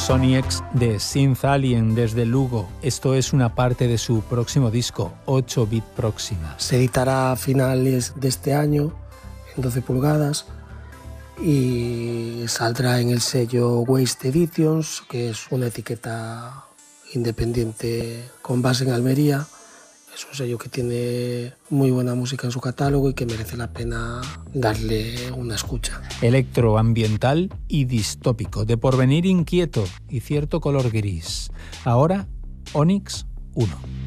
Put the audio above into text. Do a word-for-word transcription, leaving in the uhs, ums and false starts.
Sony X de Synth Alien desde Lugo. Esto es una parte de su próximo disco, ocho bit Próxima. Se editará a finales de este año, en doce pulgadas, y saldrá en el sello Waste Editions, que es una etiqueta independiente con base en Almería. Es un sello que tiene muy buena música en su catálogo y que merece la pena darle una escucha. Electroambiental y distópico, de porvenir inquieto y cierto color gris. Ahora, Onyx uno.